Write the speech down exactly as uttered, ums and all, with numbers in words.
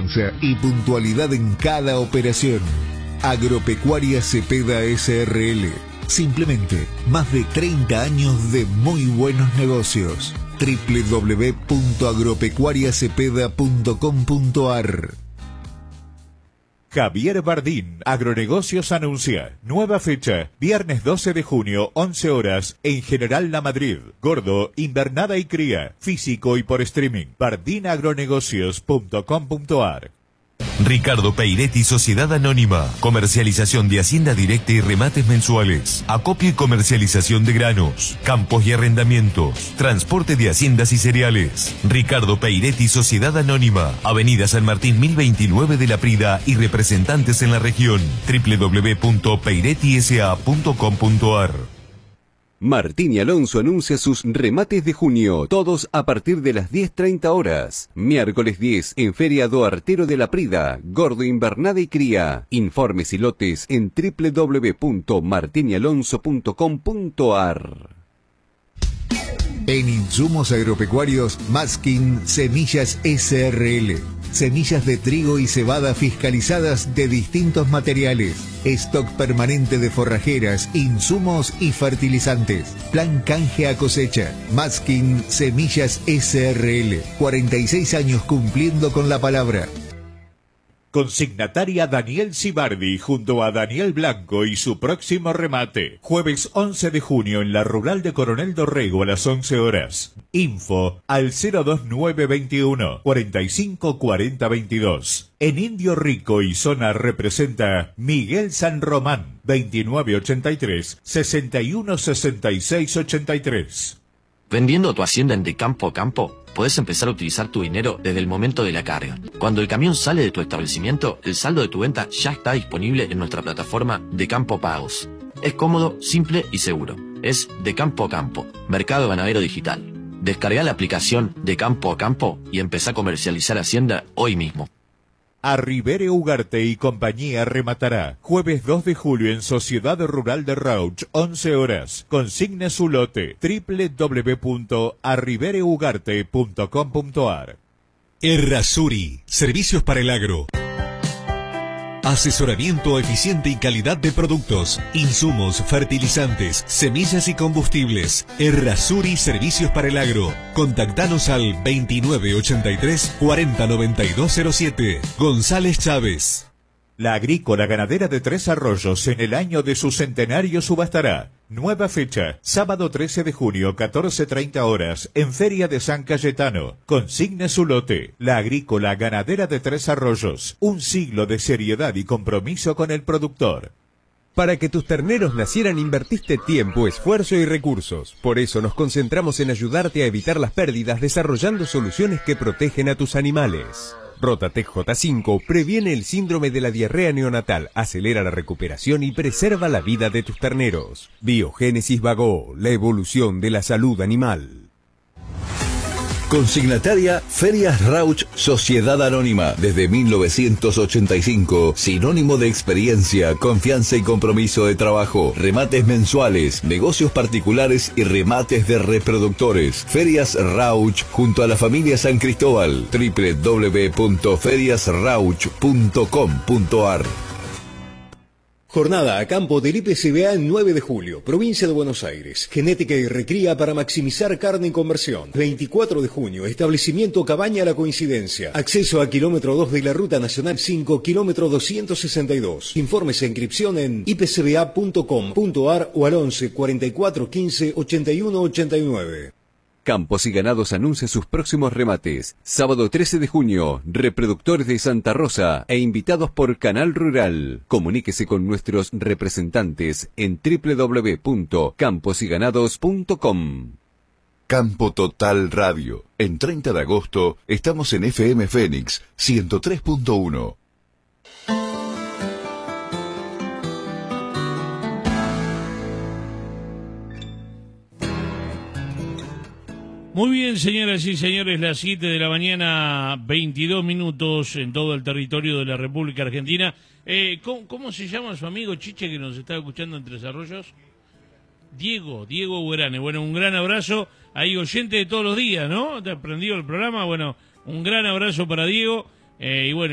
confianza y puntualidad en cada operación. Agropecuaria Cepeda S R L. Simplemente más de treinta años de muy buenos negocios. doble u doble u doble u punto agropecuaria cepeda punto com punto a r. Javier Bardín, Agronegocios anuncia. Nueva fecha, viernes doce de junio, once horas, en General La Madrid. Gordo, invernada y cría, físico y por streaming. bardin agronegocios punto com punto a r. Ricardo Peiretti, Sociedad Anónima. Comercialización de hacienda directa y remates mensuales. Acopio y comercialización de granos, campos y arrendamientos. Transporte de haciendas y cereales. Ricardo Peiretti, Sociedad Anónima. Avenida San Martín mil veintinueve de La Prida y representantes en la región. doble u doble u doble u punto peiretti s a punto com punto a r. Martín y Alonso anuncia sus remates de junio, todos a partir de las diez treinta horas. Miércoles diez en Feria do Artero de La Prida, Gordo, invernada y cría. Informes y lotes en doble u doble u doble u punto martin y alonso punto com punto a r. En Insumos Agropecuarios, Maskin Semillas S R L. Semillas de trigo y cebada fiscalizadas de distintos materiales. Stock permanente de forrajeras, insumos y fertilizantes. Plan canje a cosecha. Maskin Semillas S R L. cuarenta y seis años cumpliendo con la palabra. Consignataria Daniel Cibardi junto a Daniel Blanco y su próximo remate. Jueves once de junio en la Rural de Coronel Dorrego a las once horas. Info al cero dos nueve veintiuno cuarenta y cinco cuarenta veintidós. En Indio Rico y zona representa Miguel San Román, veintinueve ochenta y tres sesenta y uno sesenta y seis ochenta y tres. Vendiendo tu hacienda en De Campo a Campo, podés empezar a utilizar tu dinero desde el momento de la carga. Cuando el camión sale de tu establecimiento, el saldo de tu venta ya está disponible en nuestra plataforma De Campo Pagos. Es cómodo, simple y seguro. Es De Campo a Campo, Mercado Ganadero Digital. Descarga la aplicación De Campo a Campo y empezá a comercializar hacienda hoy mismo. A Rivere Ugarte y compañía rematará. Jueves dos de julio en Sociedad Rural de Rauch, once horas. Consigne su lote. doble u doble u doble u punto a rivere ugarte punto com punto a r. Errázuri, servicios para el agro. Asesoramiento eficiente y calidad de productos, insumos, fertilizantes, semillas y combustibles. Errázuri, servicios para el agro. Contactanos al veintinueve ochenta y tres cuarenta noventa y dos cero siete. González Chávez. La Agrícola Ganadera de Tres Arroyos en el año de su centenario subastará. Nueva fecha, sábado trece de junio, catorce treinta horas, en Feria de San Cayetano. Consigne su lote. La Agrícola Ganadera de Tres Arroyos. Un siglo de seriedad y compromiso con el productor. Para que tus terneros nacieran invertiste tiempo, esfuerzo y recursos. Por eso nos concentramos en ayudarte a evitar las pérdidas desarrollando soluciones que protegen a tus animales. Rotatec J cinco previene el síndrome de la diarrea neonatal, acelera la recuperación y preserva la vida de tus terneros. Biogénesis Vago, la evolución de la salud animal. Consignataria Ferias Rauch Sociedad Anónima. Desde mil novecientos ochenta y cinco, sinónimo de experiencia, confianza y compromiso de trabajo. Remates mensuales, negocios particulares y remates de reproductores. Ferias Rauch junto a la familia San Cristóbal. doble u doble u doble u punto ferias rauch punto com punto a r. Jornada a campo del I P C B A en nueve de julio, provincia de Buenos Aires. Genética y recría para maximizar carne en conversión. veinticuatro de junio, establecimiento Cabaña La Coincidencia. Acceso a kilómetro dos de la Ruta Nacional cinco, kilómetro doscientos sesenta y dos. Informes e inscripción en i p c b a punto com punto a r o al once cuarenta y cuatro quince ochenta y uno ochenta y nueve. Campos y Ganados anuncia sus próximos remates. Sábado trece de junio, reproductores de Santa Rosa e invitados por Canal Rural. Comuníquese con nuestros representantes en doble u doble u doble u punto campos y ganados punto com. Campo Total Radio. En treinta de agosto estamos en F M Fénix ciento tres punto uno. Muy bien, señoras y señores, las siete de la mañana, veintidós minutos en todo el territorio de la República Argentina. Eh, ¿cómo, ¿Cómo se llama su amigo Chiche que nos está escuchando en Tres Arroyos? Diego, Diego Ugrane. Bueno, un gran abrazo. Hay oyente de todos los días, ¿no? ¿Te ha aprendido el programa? Bueno, un gran abrazo para Diego. Eh, y bueno.